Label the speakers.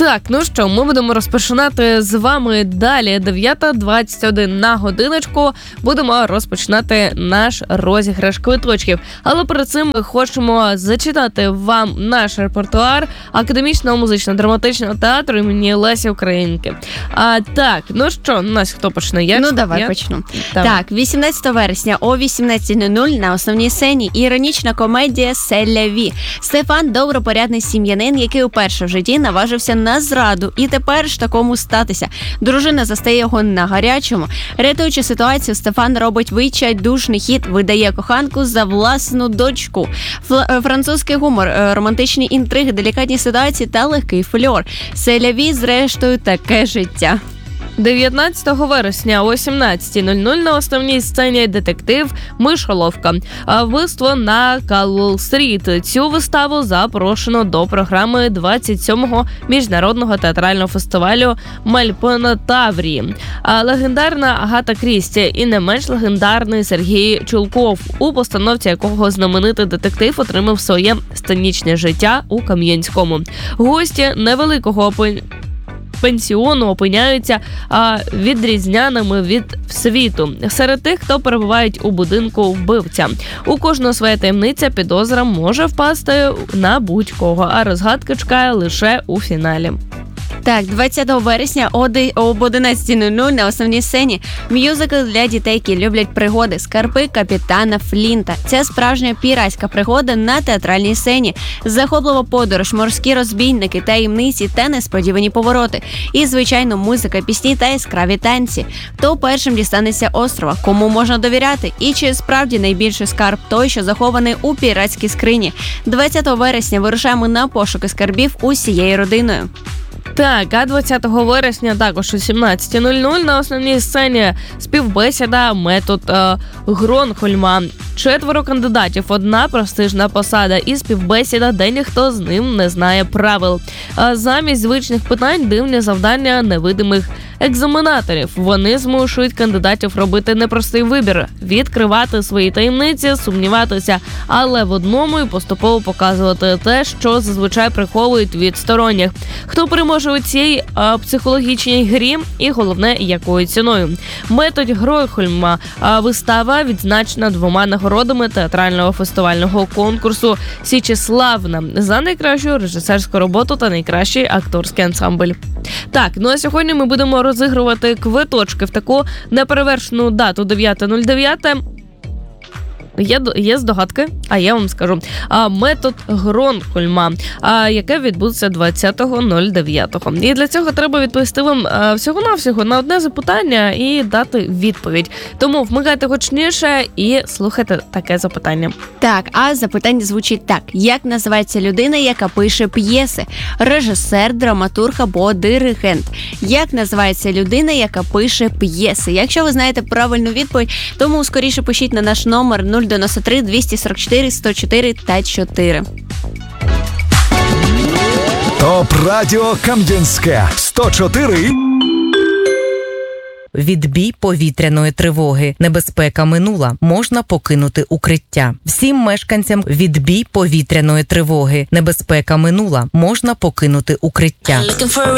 Speaker 1: Так, ну що, ми будемо розпочинати з вами далі. 9:21 на годиночку. Будемо розпочинати наш розіграш квиточків. Але перед цим ми хочемо зачитати вам наш репертуар Академічного музично-драматичного театру імені Лесі Українки. Так, ну що, Настя, хто почне? Я?
Speaker 2: Давай почну. Так, 18 вересня о 18:00 на основній сцені іронічна комедія «Селля Ві». Стефан – добропорядний сім'янин, який уперше в житті наважився на зраду, і тепер ж такому статися. Дружина застає його на гарячому. Рятуючи ситуацію, Стефан робить відчайдушний хід, видає коханку за власну дочку. Французький гумор, романтичні інтриги, делікатні ситуації та легкий фольклор. «Селля Ві» зрештою таке життя.
Speaker 1: 19 вересня о 17:00 на основній сцені детектив «Мишоловка». Вбивство на Калл-стріт. Цю виставу запрошено до програми 27-го міжнародного театрального фестивалю «Мальпена Таврії». Легендарна Агата Крісті і не менш легендарний Сергій Чулков, у постановці якого знаменитий детектив отримав своє сценічне життя у Кам'янському. Гості невеликого пенсіону опиняються відрізняними від світу. Серед тих, хто перебувають у будинку вбивця. У кожного своя таємниця, підозра може впасти на будь-кого, а розгадка чекає лише у фіналі.
Speaker 2: Так, 20 вересня об 11:00 на основній сцені мюзикл для дітей, які люблять пригоди «Скарби капітана Флінта». Це справжня піратська пригода на театральній сцені. Захоплива подорож, морські розбійники, таємниці та несподівані повороти. І, звичайно, музика, пісні та яскраві танці. Хто першим дістанеться острова? Кому можна довіряти? І чи справді найбільший скарб той, що захований у піратській скрині? 20 вересня вирушаємо на пошуки скарбів усією родиною.
Speaker 1: Так, а 20 вересня також о 17:00 на основній сцені співбесіда «Метод Гронхольма». 4 кандидатів, одна престижна посада і співбесіда, де ніхто з ним не знає правил. Замість звичних питань дивні завдання невидимих екзаменаторів. Вони змушують кандидатів робити непростий вибір, відкривати свої таємниці, сумніватися, але в одному і поступово показувати те, що зазвичай приховують від сторонніх. Хто переможе у цій психологічній грі і, головне, якою ціною. «Метод Гронхольма» вистава відзначена 2 нагородами театрального фестивального конкурсу «Січеславна» за найкращу режисерську роботу та найкращий акторський ансамбль. Так, ну а сьогодні ми будемо розігрувати квиточки в таку неперевершену дату 9:09. Є здогадки, а я вам скажу. «Метод Гронхольма», яке відбудеться 20.09. І для цього треба відповісти вам всього-навсього на одне запитання і дати відповідь. Тому вмикайте гучніше і слухайте таке запитання.
Speaker 2: Так, а запитання звучить так. Як називається людина, яка пише п'єси? Режисер, драматург або диригент? Як називається людина, яка пише п'єси? Якщо ви знаєте правильну відповідь, тому скоріше пишіть на наш номер 093 244 104 та 4.
Speaker 3: ТОП Радіо Кам'янське 104.
Speaker 4: Відбій повітряної тривоги. Небезпека минула. Можна покинути укриття. Всім мешканцям відбій повітряної тривоги. Небезпека минула. Можна покинути укриття.